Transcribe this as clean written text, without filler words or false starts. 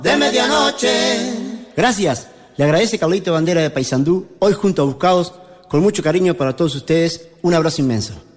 de medianoche. Gracias. Le agradece Carlito Bandera de Paysandú, hoy junto a Buscados, con mucho cariño para todos ustedes. Un abrazo inmenso.